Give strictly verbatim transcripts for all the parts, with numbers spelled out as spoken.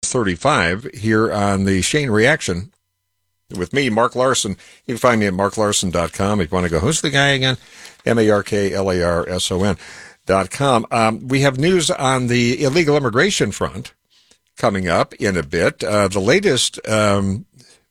thirty-five here on the Shane Reaction with me, Mark Larson. You can find me at mark larson dot com if you want to go, who's the guy again? M A R K L A R S O N dot com. Um, we have news on the illegal immigration front coming up in a bit. Uh, the latest um,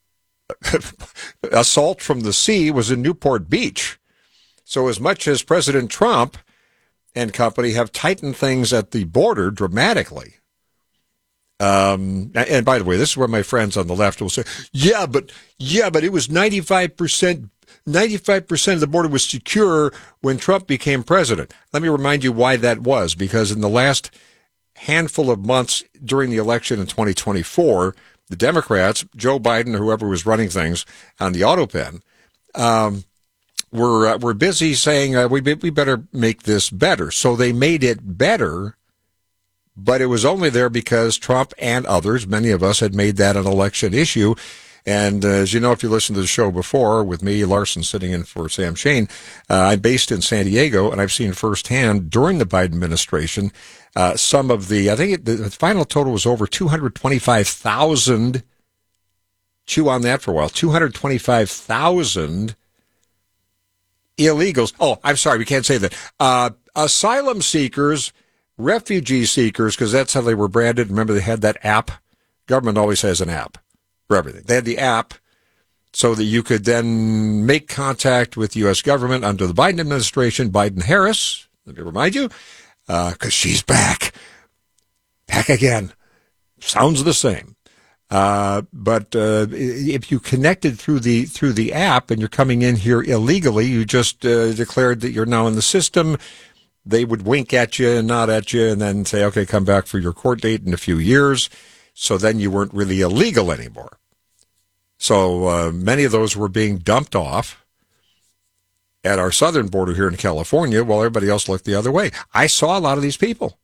assault from the sea was in Newport Beach. So as much as President Trump and company have tightened things at the border dramatically. Um, and by the way, this is where my friends on the left will say, yeah, but, yeah, but it was ninety-five percent, ninety-five percent of the border was secure when Trump became president. Let me remind you why that was, because in the last handful of months during the election in twenty twenty-four, the Democrats, Joe Biden, or whoever was running things on the auto pen, um, were, uh, were busy saying, uh, we, we better make this better. So they made it better. But it was only there because Trump and others, many of us, had made that an election issue. And uh, as you know, if you listened to the show before, with me, Larson, sitting in for Sam Shane, uh, I'm based in San Diego, and I've seen firsthand during the Biden administration uh, some of the, I think it, the final total was over two hundred twenty-five thousand, chew on that for a while, two hundred twenty-five thousand illegals. Oh, I'm sorry, we can't say that. Uh, asylum seekers, refugee seekers, because that's how they were branded. Remember, they had that app. Government always has an app for everything. They had the app so that you could then make contact with the U S government under the Biden administration, Biden-Harris, let me remind you, because uh, she's back. Back again. Sounds the same. Uh, but uh, if you connected through the through the app and you're coming in here illegally, you just uh, declared that you're now in the system. They would wink at you and nod at you and then say, okay, come back for your court date in a few years. So then you weren't really illegal anymore. So uh, many of those were being dumped off at our southern border here in California while everybody else looked the other way. I saw a lot of these people.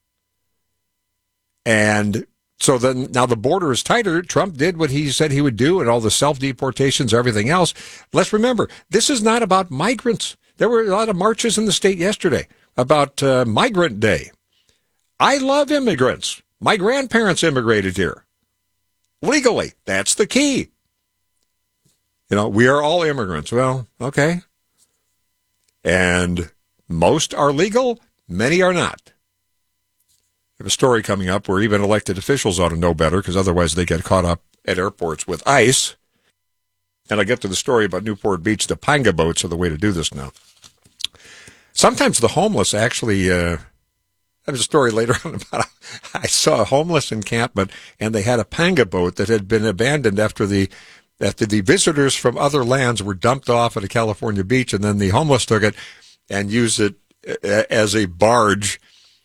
And so then now the border is tighter. Trump did what he said he would do and all the self-deportations, everything else. Let's remember, this is not about migrants. There were a lot of marches in the state yesterday about uh, Migrant Day. I love immigrants. My grandparents immigrated here. Legally. That's the key. You know, we are all immigrants. Well, okay. And most are legal. Many are not. I have a story coming up where even elected officials ought to know better, because otherwise they get caught up at airports with ICE. And I get to the story about Newport Beach. The panga boats are the way to do this now. Sometimes the homeless actually, uh, there's a story later on about, I saw a homeless encampment and they had a panga boat that had been abandoned after the, after the visitors from other lands were dumped off at a California beach, and then the homeless took it and used it as a barge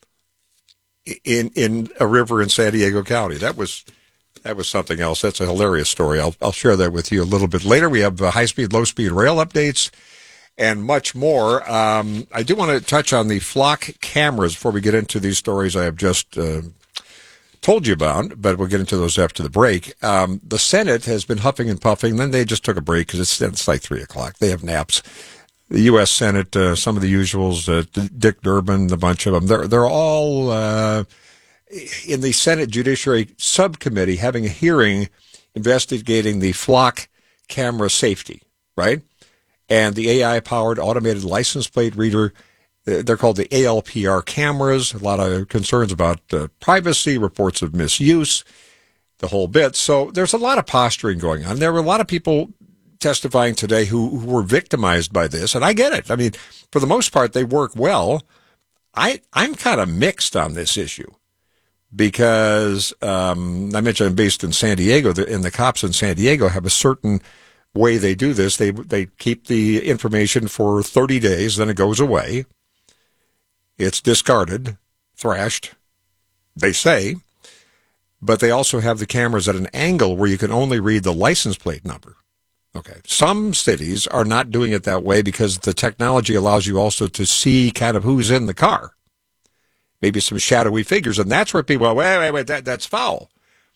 in, in a river in San Diego County. That was, that was something else. That's a hilarious story. I'll, I'll share that with you a little bit later. We have uh, high-speed, low-speed rail updates and much more. Um, I do want to touch on the flock cameras before we get into these stories I have just uh, told you about, but we'll get into those after the break. Um, the Senate has been huffing and puffing. Then they just took a break because it's, it's like three o'clock. They have naps. The U S Senate, uh, some of the usuals, uh, Dick Durbin, a bunch of them, they're, they're all uh, in the Senate Judiciary Subcommittee having a hearing investigating the flock camera safety, right? And the A I-powered automated license plate reader, they're called the A L P R cameras. A lot of concerns about uh, privacy, reports of misuse, the whole bit. So there's a lot of posturing going on. There were a lot of people testifying today who, who were victimized by this, and I get it. I mean, for the most part, they work well. I, I'm kind of mixed on this issue because um, I mentioned I'm based in San Diego, and the cops in San Diego have a certain way they do this. They they keep the information for thirty days, then it goes away. It's discarded, thrashed, they say. But they also have the cameras at an angle where you can only read the license plate number. Okay. Some cities are not doing it that way because the technology allows you also to see kind of who's in the car. Maybe some shadowy figures, and that's where people go, wait, wait, wait, that, that's foul.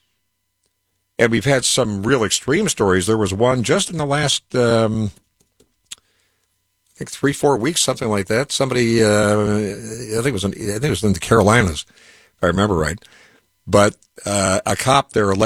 And we've had some real extreme stories. There was one just in the last, um, I think three, four weeks, something like that. Somebody, uh, I think it was in, I think it was in the Carolinas, if I remember right. But uh, a cop there